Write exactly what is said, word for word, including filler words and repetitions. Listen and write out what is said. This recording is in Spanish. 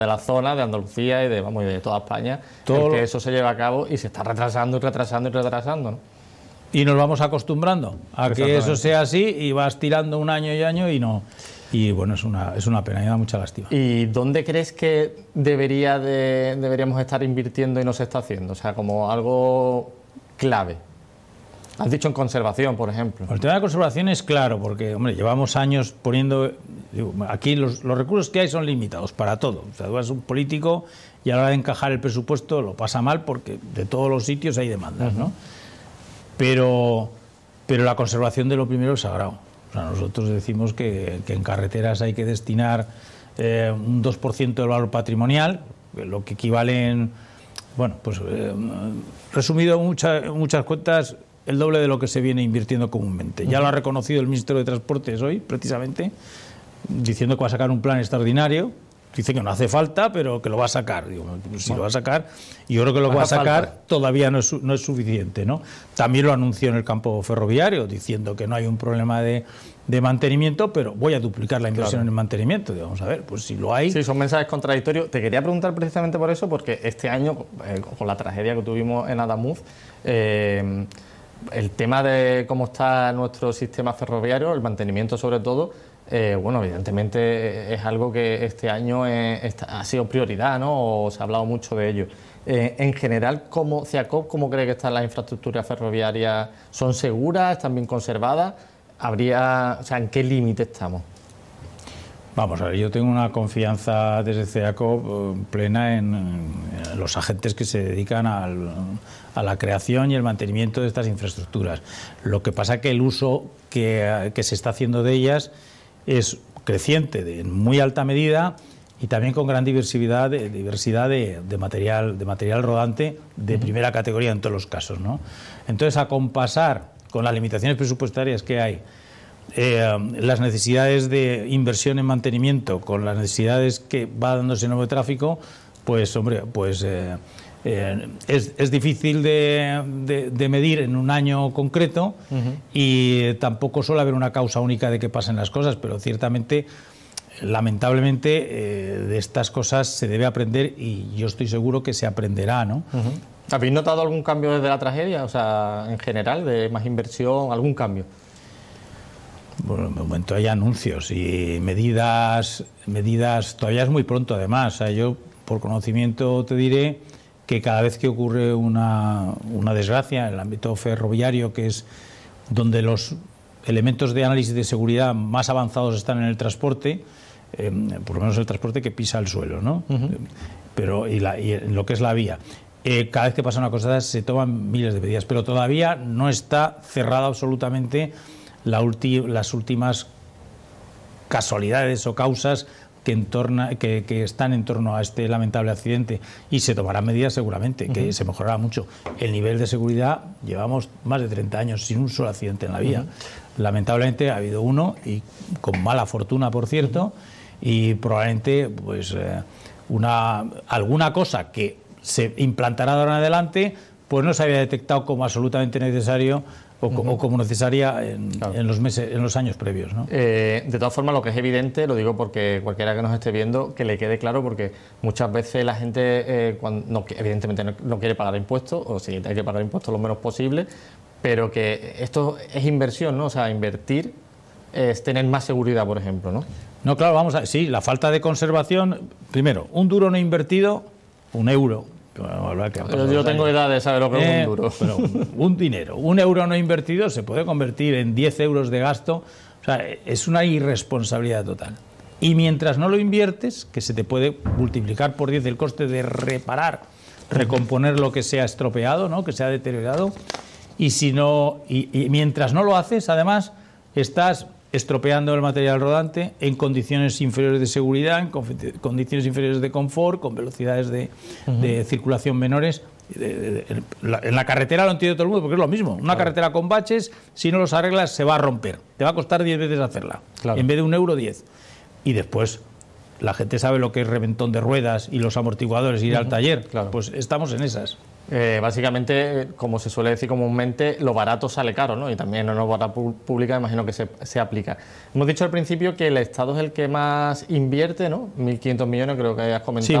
de la zona, de Andalucía y de, vamos, y de toda España, Todo el que eso se lleve a cabo y se está retrasando y retrasando y retrasando, ¿no? Y nos vamos acostumbrando a que eso sea así y vas tirando un año y año y no. Y bueno, es una, es una pena y da mucha lástima. ¿Y dónde crees que debería de, deberíamos estar invirtiendo y no se está haciendo? O sea, como algo clave. Has dicho en conservación, por ejemplo. El tema de conservación es claro, porque hombre, llevamos años poniendo... Digo, aquí los, los recursos que hay son limitados para todo. O sea, tú eres un político y a la hora de encajar el presupuesto lo pasa mal porque de todos los sitios hay demandas, ¿no? Pero, pero la conservación de lo primero es sagrado. O sea, nosotros decimos que, que en carreteras hay que destinar eh, un dos por ciento del valor patrimonial, lo que equivalen, bueno, pues eh, resumido en mucha, muchas cuentas, el doble de lo que se viene invirtiendo comúnmente. Ya lo ha reconocido el ministro de Transportes hoy, precisamente, diciendo que va a sacar un plan extraordinario. Dice que no hace falta, pero que lo va a sacar. Digo, pues si bueno, lo va a sacar, y yo creo que lo va a sacar falta. Todavía no es, no es suficiente, ¿no? También lo anunció en el campo ferroviario, diciendo que no hay un problema de, de mantenimiento, pero voy a duplicar la inversión claro. en el mantenimiento. Digo, vamos a ver, pues si lo hay... Sí, son mensajes contradictorios. Te quería preguntar precisamente por eso, porque este año, eh, con la tragedia que tuvimos en Adamuz, eh, el tema de cómo está nuestro sistema ferroviario, el mantenimiento sobre todo, Eh, bueno, evidentemente es algo que este año es, está, ha sido prioridad, ¿no? O se ha hablado mucho de ello. Eh, en general, ¿cómo, CIACOP, ¿cómo cree que están las infraestructuras ferroviarias? ¿Son seguras? ¿Están bien conservadas? ¿Habría, o sea, ¿en qué límite estamos? Vamos a ver, yo tengo una confianza desde CIACOP plena en, en los agentes que se dedican al, a la creación y el mantenimiento de estas infraestructuras. Lo que pasa es que el uso que, que se está haciendo de ellas es creciente de, en muy alta medida y también con gran diversidad de, diversidad de, de, material, de material rodante de primera categoría en todos los casos, ¿no? Entonces, a compasar con las limitaciones presupuestarias que hay, eh, las necesidades de inversión en mantenimiento con las necesidades que va dándose el nuevo tráfico, pues, hombre, pues... Eh, Eh, es, es difícil de, de, de medir en un año concreto uh-huh. y tampoco suele haber una causa única de que pasen las cosas, pero ciertamente, lamentablemente, eh, de estas cosas se debe aprender y yo estoy seguro que se aprenderá, ¿no? Uh-huh. ¿Habéis notado algún cambio desde la tragedia? O sea, en general, de más inversión, algún cambio. Bueno, en el momento hay anuncios y medidas, medidas, todavía es muy pronto además. O sea, yo por conocimiento te diré que cada vez que ocurre una, una desgracia en el ámbito ferroviario, que es donde los elementos de análisis de seguridad más avanzados están en el transporte, eh, por lo menos el transporte que pisa el suelo, ¿no? Uh-huh. Pero y, la, y en lo que es la vía. Eh, cada vez que pasa una cosa se toman miles de medidas, pero todavía no está cerrada absolutamente la ulti, las últimas casualidades o causas que, entorna, que, que están en torno a este lamentable accidente, y se tomarán medidas seguramente, que uh-huh. se mejorará mucho. El nivel de seguridad, llevamos más de treinta años sin un solo accidente en la vía. Uh-huh. Lamentablemente ha habido uno, y con mala fortuna, por cierto, uh-huh. y probablemente pues eh, una alguna cosa que se implantará de ahora en adelante pues no se había detectado como absolutamente necesario o, uh-huh. o como necesaria en, claro. en los meses, en los años previos, ¿no? Eh, de todas formas, lo que es evidente, lo digo porque cualquiera que nos esté viendo, que le quede claro, porque muchas veces la gente, eh, cuando, no, evidentemente no, no quiere pagar impuestos, o sí, hay que pagar impuestos lo menos posible, pero que esto es inversión, ¿no? O sea, invertir es tener más seguridad, por ejemplo, ¿no? No, claro, vamos a... Sí, la falta de conservación... Primero, un duro no invertido, un euro... Pero yo tengo edad de saber lo que eh, es un duro. Pero un dinero, un euro no invertido se puede convertir en diez euros de gasto. O sea, es una irresponsabilidad total. Y mientras no lo inviertes, que se te puede multiplicar por diez el coste de reparar, recomponer lo que se ha estropeado, ¿no? Que se ha deteriorado. Y, si no, y, y mientras no lo haces, además, estás estropeando el material rodante en condiciones inferiores de seguridad, en condiciones inferiores de confort, con velocidades de, uh-huh. de circulación menores. De, de, de, la, en la carretera lo entiende todo el mundo, porque es lo mismo. Una claro. carretera con baches, si no los arreglas, se va a romper. Te va a costar diez veces hacerla. Claro. En vez de un euro, diez. Y después, la gente sabe lo que es reventón de ruedas y los amortiguadores, ir uh-huh. al taller. Claro. Pues estamos en esas. Eh, básicamente, como se suele decir comúnmente, lo barato sale caro, ¿no? Y también en obra pública imagino que se, se aplica. Hemos dicho al principio que el Estado es el que más invierte, ¿no? mil quinientos millones creo que has comentado. Sí,